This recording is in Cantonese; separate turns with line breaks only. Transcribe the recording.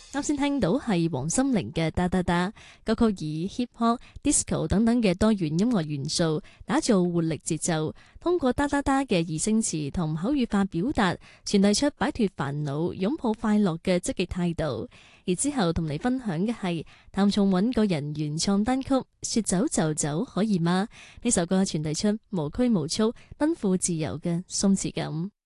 啱先聽到係黃心凌嘅噠噠噠歌曲，以 hip hop、disco 等等嘅多元音樂元素，打造活力節奏，通過噠噠噠嘅擬聲詞同口語化表達，傳遞出擺脫煩惱、擁抱快樂嘅積極態度。而之後同你分享嘅係譚松韻個人原創單曲《說走就走可以嗎》，呢首歌傳遞出無拘無束、奔赴自由嘅鬆弛感。